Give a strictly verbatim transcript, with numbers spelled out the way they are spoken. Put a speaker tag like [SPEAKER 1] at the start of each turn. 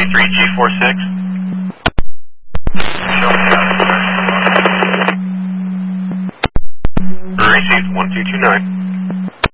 [SPEAKER 1] three G four six. Received one two two nine.